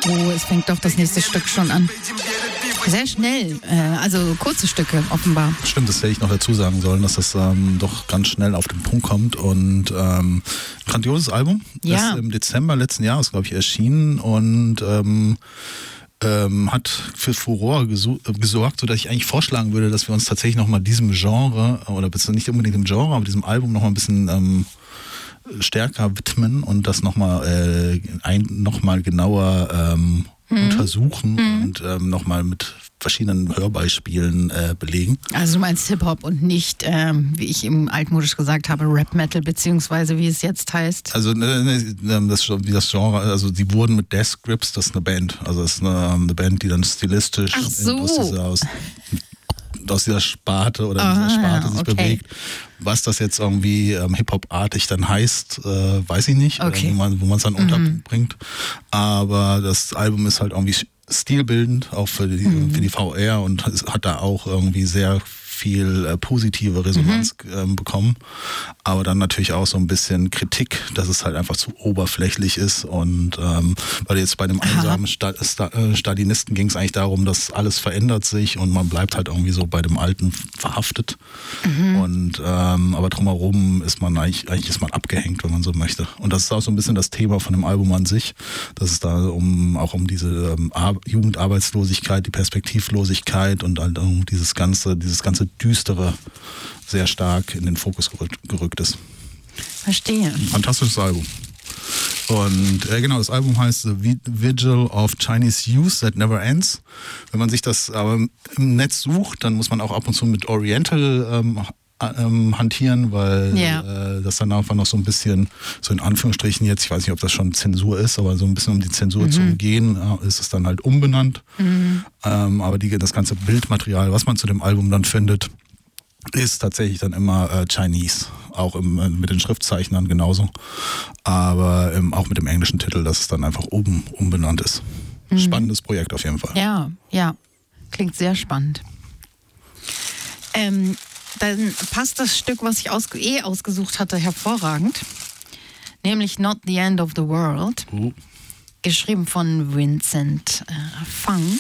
Oh, es fängt doch das nächste Stück schon an. Sehr schnell, also kurze Stücke offenbar. Stimmt, das hätte ich noch dazu sagen sollen, dass das doch ganz schnell auf den Punkt kommt und grandioses Album. Ja. Ist im Dezember letzten Jahres, glaube ich, erschienen und hat für Furore gesorgt, sodass ich eigentlich vorschlagen würde, dass wir uns tatsächlich nochmal diesem Genre, oder nicht unbedingt dem Genre, aber diesem Album nochmal ein bisschen stärker widmen und das nochmal genauer untersuchen und nochmal mit verschiedenen Hörbeispielen belegen. Also du meinst Hip-Hop und nicht, wie ich im altmodisch gesagt habe, Rap-Metal, beziehungsweise wie es jetzt heißt. Also das Genre, also die wurden mit Death Grips, das ist eine Band. Also das ist eine Band, die dann stilistisch aus dieser Sparte oder dieser Sparte sich bewegt. Was das jetzt irgendwie Hip-Hop-artig dann heißt, weiß ich nicht, wo man es dann unterbringt. Aber das Album ist halt irgendwie stilbildend, auch für die VR und hat da auch irgendwie sehr viel positive Resonanz bekommen, aber dann natürlich auch so ein bisschen Kritik, dass es halt einfach zu oberflächlich ist und weil jetzt bei dem einsamen Stalinisten ging es eigentlich darum, dass alles verändert sich und man bleibt halt irgendwie so bei dem Alten verhaftet und aber drumherum ist man eigentlich ist man abgehängt, wenn man so möchte, und das ist auch so ein bisschen das Thema von dem Album an sich, dass es da auch um diese Jugendarbeitslosigkeit, die Perspektivlosigkeit und halt dieses ganze Düstere sehr stark in den Fokus gerückt ist. Verstehe. Fantastisches Album. Und genau, das Album heißt The Vigil of Chinese Youth That Never Ends. Wenn man sich das aber im Netz sucht, dann muss man auch ab und zu mit Oriental hantieren, weil das dann einfach noch so ein bisschen, so in Anführungsstrichen jetzt, ich weiß nicht, ob das schon Zensur ist, aber so ein bisschen um die Zensur zu umgehen, ist es dann halt umbenannt. Aber das ganze Bildmaterial, was man zu dem Album dann findet, ist tatsächlich dann immer Chinese, auch mit den Schriftzeichnern genauso, aber auch mit dem englischen Titel, dass es dann einfach oben umbenannt ist. Spannendes Projekt auf jeden Fall. Ja, klingt sehr spannend. Dann passt das Stück, was ich ausgesucht hatte, hervorragend. Nämlich Not the End of the World. Geschrieben von Vincent Fang.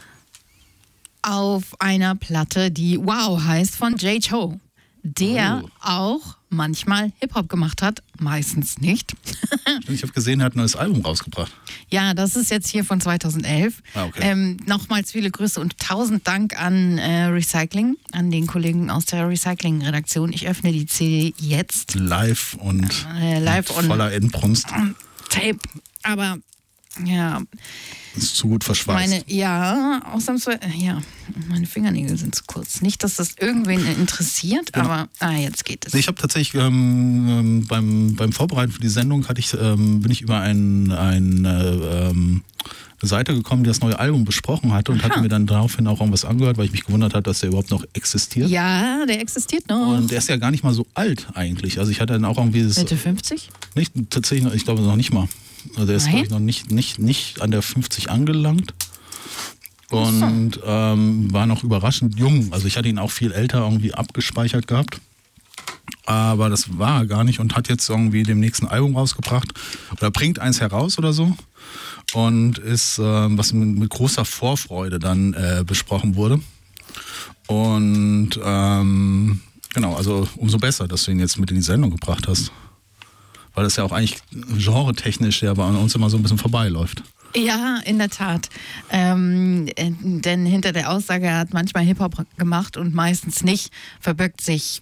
Auf einer Platte, die Wow heißt, von Jay Cho. Der auch manchmal Hip-Hop gemacht hat, meistens nicht. Ich habe gesehen, er hat ein neues Album rausgebracht. Ja, das ist jetzt hier von 2011. Okay. Nochmals viele Grüße und 1000 Dank an Recycling, an den Kollegen aus der Recycling-Redaktion. Ich öffne die CD jetzt. Live und voller Endbrunst. Tape, aber ja... Ist zu gut verschweißt. Ausnahmsweise, meine Fingernägel sind zu kurz. Nicht, dass das irgendwen interessiert, aber jetzt geht es. Ich habe tatsächlich beim Vorbereiten für die Sendung bin ich über eine Seite gekommen, die das neue Album besprochen hatte und hatte mir dann daraufhin auch irgendwas angehört, weil ich mich gewundert habe, dass der überhaupt noch existiert. Ja, der existiert noch. Und der ist ja gar nicht mal so alt eigentlich. Also ich hatte dann auch irgendwie... Mitte 50? Nicht, tatsächlich, ich glaube noch nicht mal. Also der ist, glaube ich, noch nicht an der 50 angelangt. Und war noch überraschend jung. Also ich hatte ihn auch viel älter irgendwie abgespeichert gehabt. Aber das war er gar nicht und hat jetzt irgendwie dem nächsten Album rausgebracht. Oder bringt eins heraus oder so. Und ist, was mit großer Vorfreude dann besprochen wurde. Und genau, also umso besser, dass du ihn jetzt mit in die Sendung gebracht hast. Weil das ja auch eigentlich genretechnisch ja bei uns immer so ein bisschen vorbeiläuft. Ja, in der Tat. Denn hinter der Aussage, er hat manchmal Hip-Hop gemacht und meistens nicht, verbirgt sich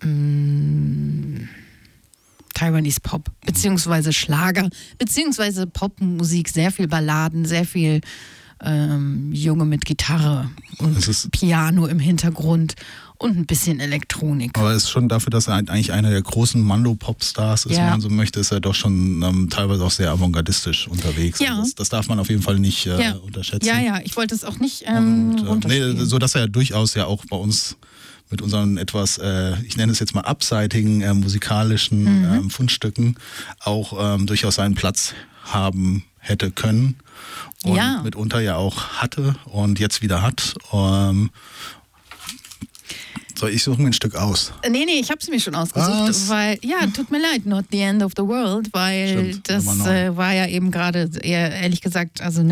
Taiwanese Pop, beziehungsweise Schlager, beziehungsweise Popmusik, sehr viel Balladen, sehr viel Junge mit Gitarre und Piano im Hintergrund. Und ein bisschen Elektronik. Aber es ist schon dafür, dass er eigentlich einer der großen Mando-Pop-Stars ist, wenn man so möchte, ist er doch schon teilweise auch sehr avantgardistisch unterwegs. Ja. Also das darf man auf jeden Fall nicht unterschätzen. Ja, ich wollte es auch nicht runterspielen. So dass er ja durchaus ja auch bei uns mit unseren etwas, ich nenne es jetzt mal abseitigen musikalischen Fundstücken auch durchaus seinen Platz haben hätte können. Und mitunter ja auch hatte und jetzt wieder hat. Soll ich suchen mir ein Stück aus? Nee, ich habe es mir schon ausgesucht, weil, tut mir leid, Not the End of the World, weil das war ja eben gerade, ehrlich gesagt, also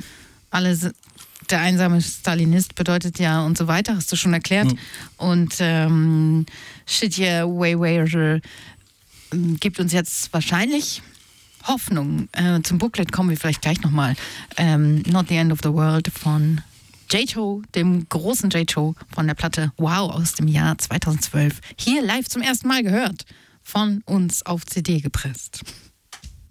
der einsame Stalinist bedeutet ja und so weiter, hast du schon erklärt. Und Shit Yeah Way gibt uns jetzt wahrscheinlich Hoffnung. Zum Booklet kommen wir vielleicht gleich nochmal. Not the End of the World von J-Cho, dem großen J-Cho von der Platte Wow aus dem Jahr 2012. Hier live zum ersten Mal gehört, von uns auf CD gepresst.